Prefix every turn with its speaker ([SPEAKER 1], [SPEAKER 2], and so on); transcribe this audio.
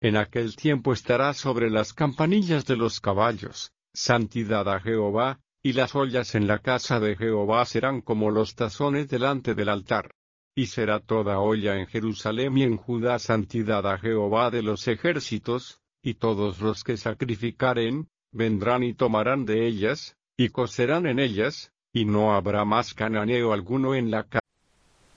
[SPEAKER 1] En aquel tiempo estará sobre las campanillas de los caballos, santidad a Jehová, y las ollas en la casa de Jehová serán como los tazones delante del altar. Y será toda olla en Jerusalén y en Judá santidad a Jehová de los ejércitos, y todos los que sacrificaren, vendrán y tomarán de ellas, y cocerán en ellas, y no habrá más cananeo alguno en la casa.